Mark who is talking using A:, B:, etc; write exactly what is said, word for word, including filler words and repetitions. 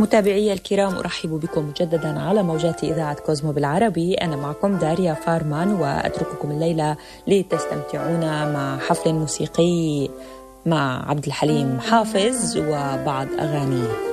A: متابعي الكرام، أرحب بكم مجددا على موجات إذاعة كوزمو بالعربي. أنا معكم داريا فارمان، وأترككم الليلة لتستمتعون مع حفل موسيقي مع عبد الحليم حافظ وبعض أغانيه.